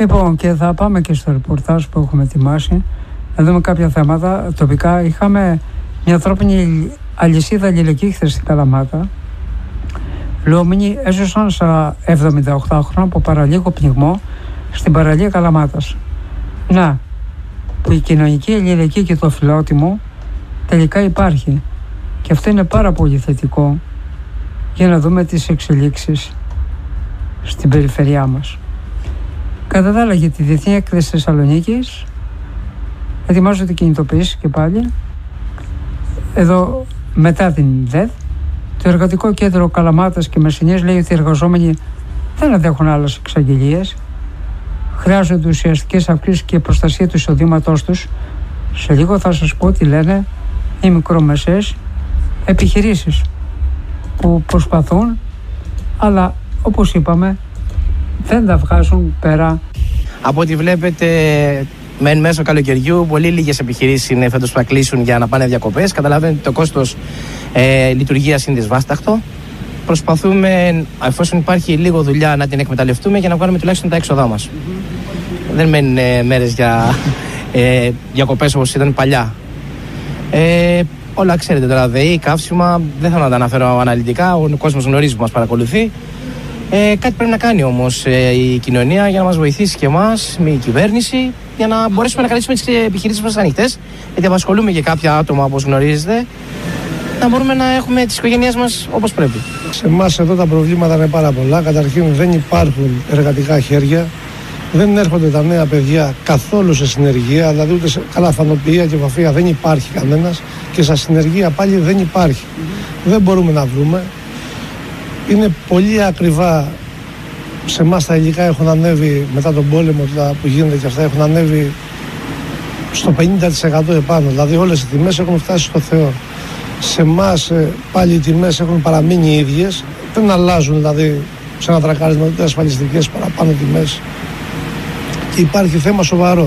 Λοιπόν, και θα πάμε και στο ρεπορτάζ που έχουμε ετοιμάσει να δούμε κάποια θέματα τοπικά. Είχαμε μια ανθρώπινη αλυσίδα αλληλεγγύη χθες στην Καλαμάτα. Λουομίνοι έζωσαν στα 78 χρόνια από παραλίγο πνιγμό στην παραλία Καλαμάτας. Να, που η κοινωνική αλληλεγγύη και το φιλότιμο τελικά υπάρχει. Και αυτό είναι πάρα πολύ θετικό για να δούμε τις εξελίξεις στην περιφερειά μας. Κατά τα άλλα, για τη Διεθνή Έκθεση Θεσσαλονίκης ετοιμάζονται κινητοποιήσεις και πάλι. Εδώ μετά την ΔΕΔ, το Εργατικό Κέντρο Καλαμάτας και Μεσσηνίας λέει ότι οι εργαζόμενοι δεν αντέχουν άλλες εξαγγελίες. Χρειάζονται ουσιαστικές αυξήσεις και προστασία του εισοδήματός τους. Σε λίγο θα σας πω τι λένε οι μικρομεσαίες επιχειρήσεις που προσπαθούν, αλλά όπως είπαμε δεν τα βγάζουν πέρα. Από ό,τι βλέπετε, μεν μέσω καλοκαιριού πολύ λίγες επιχειρήσεις είναι φέτος που θα κλείσουν για να πάνε διακοπές. Καταλαβαίνετε ότι το κόστος λειτουργίας είναι δυσβάσταχτο. Προσπαθούμε, εφόσον υπάρχει λίγο δουλειά, να την εκμεταλλευτούμε για να βγάλουμε τουλάχιστον τα έξοδά μας. Δεν μένουν μέρες για διακοπές όπως ήταν παλιά. Όλα ξέρετε τώρα, ΔΕΗ, καύσιμα, δεν θέλω να τα αναφέρω αναλυτικά, ο κόσμος γνωρίζει που μας παρακολουθεί. Κάτι πρέπει να κάνει όμως η κοινωνία για να μας βοηθήσει και εμάς, η κυβέρνηση, για να μπορέσουμε να κρατήσουμε τις επιχειρήσεις μας ανοιχτές, γιατί απασχολούμε και κάποια άτομα, όπως γνωρίζετε, να μπορούμε να έχουμε τις οικογένειές μας όπως πρέπει. Σε εμάς εδώ τα προβλήματα είναι πάρα πολλά. Καταρχήν δεν υπάρχουν εργατικά χέρια, δεν έρχονται τα νέα παιδιά καθόλου σε συνεργεία, δηλαδή ούτε σε καλαφανοποιία και βαφεία δεν υπάρχει κανένας και στα συνεργεία πάλι δεν υπάρχει. Δεν μπορούμε να βρούμε. Είναι πολύ ακριβά. Σε εμάς τα υλικά έχουν ανέβει μετά τον πόλεμο που γίνεται και αυτά, έχουν ανέβει στο 50% επάνω. Δηλαδή όλες οι τιμές έχουν φτάσει στο Θεό. Σε εμάς πάλι οι τιμές έχουν παραμείνει οι ίδιες. Δεν αλλάζουν δηλαδή σε ένα τρακάρισμα ούτε ασφαλιστικές παραπάνω τιμές. Και υπάρχει θέμα σοβαρό.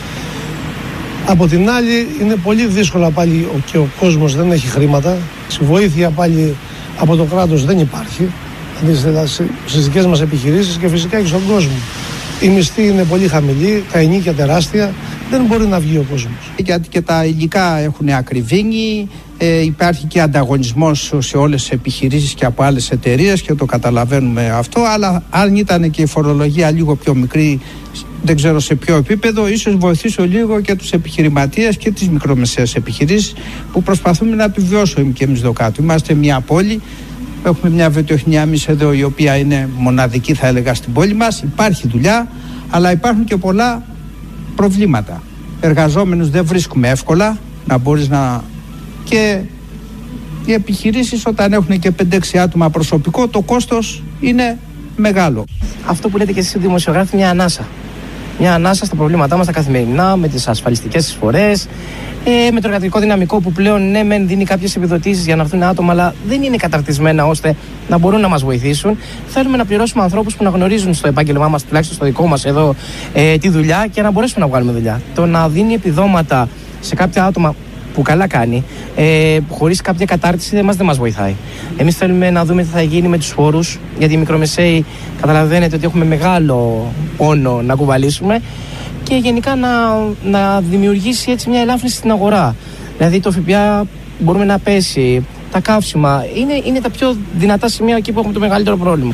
Από την άλλη είναι πολύ δύσκολα πάλι και ο κόσμος δεν έχει χρήματα. Στη βοήθεια πάλι από το κράτος δεν υπάρχει. Δηλαδή στις δικές μας επιχειρήσεις και φυσικά και στον κόσμο. Η μισθή είναι πολύ χαμηλή, τα ενίκια τεράστια, δεν μπορεί να βγει ο κόσμος. Γιατί και τα υλικά έχουν ακριβήνει, υπάρχει και ανταγωνισμός σε όλες τις επιχειρήσεις και από άλλες εταιρείες και το καταλαβαίνουμε αυτό, αλλά αν ήταν και η φορολογία λίγο πιο μικρή, δεν ξέρω σε ποιο επίπεδο, ίσως βοηθήσω λίγο και τους επιχειρηματίες και τις μικρομεσαίες επιχειρήσεις που προσπαθούμε να επιβιώσουμε και εμείς εδώ κάτω. Είμαστε μια πόλη. Έχουμε μια βιοτεχνία εμείς εδώ η οποία είναι μοναδική θα έλεγα στην πόλη μας. Υπάρχει δουλειά, αλλά υπάρχουν και πολλά προβλήματα. Εργαζόμενους δεν βρίσκουμε εύκολα να μπορείς να... Και οι επιχειρήσεις όταν έχουν και 5-6 άτομα προσωπικό το κόστος είναι μεγάλο. Αυτό που λέτε και εσείς οι δημοσιογράφοι, μια ανάσα. Μια ανάσα στα προβλήματά μας τα καθημερινά, με τις ασφαλιστικές εισφορές, με το εργατικό δυναμικό που πλέον ναι, μεν δίνει κάποιες επιδοτήσεις για να έρθουν άτομα, αλλά δεν είναι καταρτισμένα ώστε να μπορούν να μας βοηθήσουν. Θέλουμε να πληρώσουμε ανθρώπους που να γνωρίζουν στο επάγγελμά μας, τουλάχιστον στο δικό μας εδώ, τη δουλειά και να μπορέσουμε να βγάλουμε δουλειά. Το να δίνει επιδόματα σε κάποια άτομα που καλά κάνει, χωρίς κάποια κατάρτιση δεν μας βοηθάει. Εμείς θέλουμε να δούμε τι θα γίνει με τους φόρους, γιατί οι μικρομεσαίοι καταλαβαίνετε ότι έχουμε μεγάλο πόνο να κουβαλήσουμε και γενικά να δημιουργήσει έτσι μια ελάφρυνση στην αγορά. Δηλαδή το ΦΠΑ μπορούμε να πέσει, τα καύσιμα, είναι τα πιο δυνατά σημεία εκεί που έχουμε το μεγαλύτερο πρόβλημα.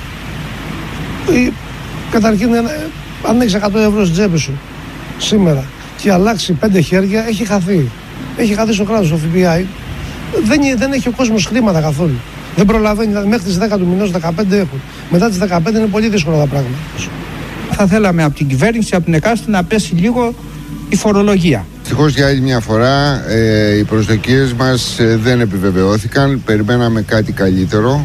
Καταρχήν, αν έχεις 100 ευρώ στην τσέπη σου σήμερα και αλλάξει 5 χέρια, έχει χαθεί. Έχει χαθεί στο κράτος το ΦΠΑ. Δεν έχει ο κόσμος χρήματα καθόλου. Δεν προλαβαίνει, δηλαδή μέχρι τις 10 του μηνός 15 έχουν. Μετά τις 15 είναι πολύ δύσκολα τα πράγματα. Θα θέλαμε από την κυβέρνηση, από την εκάστοτε να πέσει λίγο η φορολογία. Δυστυχώς για άλλη μια φορά οι προσδοκίες μας δεν επιβεβαιώθηκαν. Περιμέναμε κάτι καλύτερο.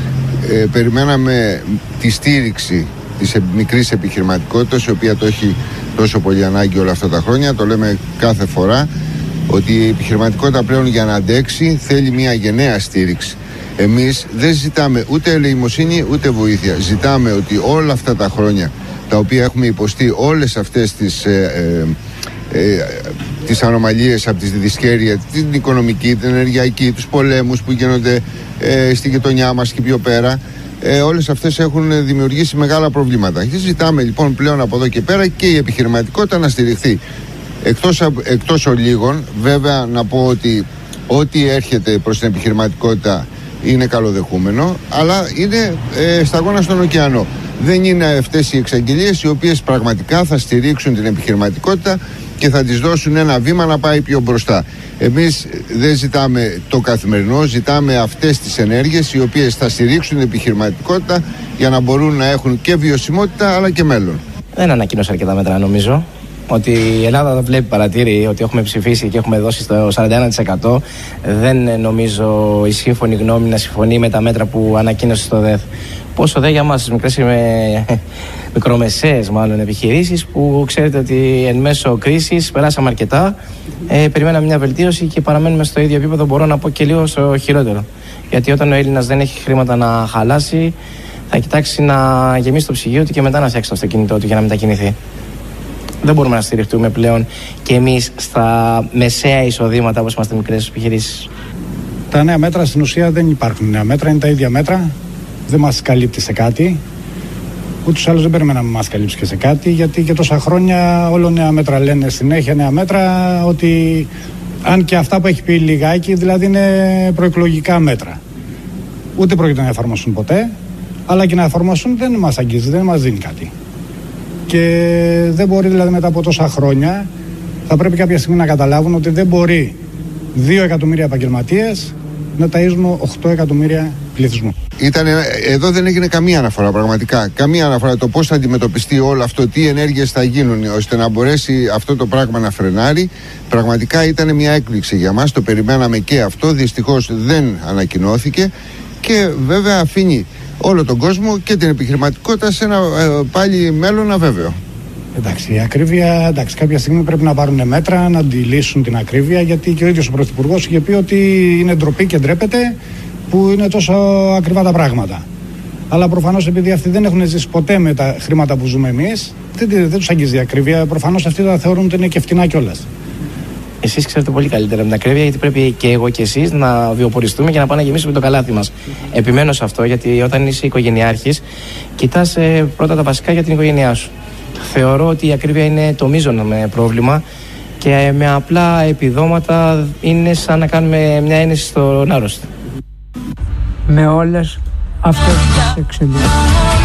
Περιμέναμε τη στήριξη της μικρής επιχειρηματικότητας, η οποία το έχει τόσο πολύ ανάγκη όλα αυτά τα χρόνια. Το λέμε κάθε φορά ότι η επιχειρηματικότητα πλέον για να αντέξει θέλει μια γενναία στήριξη. Εμείς δεν ζητάμε ούτε ελεημοσύνη ούτε βοήθεια. Ζητάμε ότι όλα αυτά τα χρόνια τα οποία έχουμε υποστεί, όλες αυτές τις ανομαλίες από τη δυσκέρεια, την οικονομική, την ενεργειακή, τους πολέμους που γίνονται στη γειτονιά μας και πιο πέρα, όλες αυτές έχουν δημιουργήσει μεγάλα προβλήματα. Και ζητάμε λοιπόν πλέον από εδώ και πέρα και η επιχειρηματικότητα να στηριχθεί. Εκτός ολίγων, βέβαια να πω ότι ό,τι έρχεται προς την επιχειρηματικότητα είναι καλοδεχούμενο, αλλά είναι σταγόνα στον ωκεανό. Δεν είναι αυτές οι εξαγγελίες οι οποίες πραγματικά θα στηρίξουν την επιχειρηματικότητα και θα της δώσουν ένα βήμα να πάει πιο μπροστά. Εμείς δεν ζητάμε το καθημερινό, ζητάμε αυτές τις ενέργειες οι οποίες θα στηρίξουν την επιχειρηματικότητα για να μπορούν να έχουν και βιωσιμότητα αλλά και μέλλον. Δεν ανακοίνωσε αρκετά μέτρα, νομίζω. Ότι η Ελλάδα δεν βλέπει παρατήρη, ότι έχουμε ψηφίσει και έχουμε δώσει στο 41%. Δεν νομίζω η σύμφωνη γνώμη να συμφωνεί με τα μέτρα που ανακοίνωσε στο ΔΕΘ. Πόσο δε για μας τις μικρομεσαίες επιχειρήσεις που ξέρετε ότι εν μέσω κρίσης περάσαμε αρκετά. Περιμέναμε μια βελτίωση και παραμένουμε στο ίδιο επίπεδο, μπορώ να πω και λίγο στο χειρότερο. Γιατί όταν ο Έλληνας δεν έχει χρήματα να χαλάσει, θα κοιτάξει να γεμίσει το ψυγείο του και μετά να φτιάξει το αυτοκίνητό του για να μετακινηθεί. Δεν μπορούμε να στηριχτούμε πλέον και εμείς στα μεσαία εισοδήματα όπως είμαστε μικρές επιχειρήσεις. Τα νέα μέτρα στην ουσία δεν υπάρχουν νέα μέτρα, είναι τα ίδια μέτρα. Δεν μας καλύπτει σε κάτι. Ούτως άλλως δεν περιμέναμε να μας καλύψει και σε κάτι, γιατί και τόσα χρόνια όλο νέα μέτρα λένε συνέχεια νέα μέτρα, ότι αν και αυτά που έχει πει λιγάκι, δηλαδή είναι προεκλογικά μέτρα. Ούτε πρόκειται να εφαρμοστούν ποτέ, αλλά και να εφαρμοστούν δεν μας αγγίζει, δεν μας δίνει κάτι. Και δεν μπορεί δηλαδή μετά από τόσα χρόνια, θα πρέπει κάποια στιγμή να καταλάβουν ότι δεν μπορεί 2 εκατομμύρια επαγγελματίες να ταΐζουν 8 εκατομμύρια πληθυσμού. Εδώ δεν έγινε καμία αναφορά πραγματικά. Καμία αναφορά το πώς θα αντιμετωπιστεί όλο αυτό, τι ενέργειες θα γίνουν ώστε να μπορέσει αυτό το πράγμα να φρενάρει. Πραγματικά ήταν μια έκπληξη για μας. Το περιμέναμε και αυτό. Δυστυχώς δεν ανακοινώθηκε και βέβαια αφήνει όλο τον κόσμο και την επιχειρηματικότητα σε ένα πάλι μέλλον αβέβαιο. Εντάξει, η ακρίβεια, κάποια στιγμή πρέπει να πάρουν μέτρα να αντιλύσουν την ακρίβεια, γιατί και ο ίδιος ο Πρωθυπουργός είχε πει ότι είναι ντροπή και ντρέπεται που είναι τόσο ακριβά τα πράγματα. Αλλά προφανώς επειδή αυτοί δεν έχουν ζήσει ποτέ με τα χρήματα που ζούμε εμείς, δεν τους αγγίζει η ακρίβεια. Προφανώς αυτοί θα θεωρούν ότι είναι και φτηνά κιόλας. Εσείς ξέρετε πολύ καλύτερα με την ακρίβεια, γιατί πρέπει και εγώ και εσείς να βιοποριστούμε και να πάμε να γεμίσουμε το καλάθι μας. Επιμένω σε αυτό, γιατί όταν είσαι οικογενειάρχης, κοιτάς πρώτα τα βασικά για την οικογένειά σου. Θεωρώ ότι η ακρίβεια είναι το μείζον πρόβλημα και με απλά επιδόματα είναι σαν να κάνουμε μια ένεση στον άρρωστο. Με όλες αυτές τις εξελίξεις.